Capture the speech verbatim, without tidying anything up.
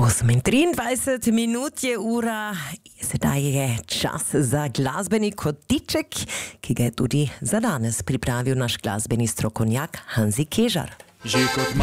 osemindvajset minut je ura, sedaj je čas za glasbeni kotiček, ki ga je tudi za danes pripravil naš glasbeni strokovnjak Hanzi Kežar.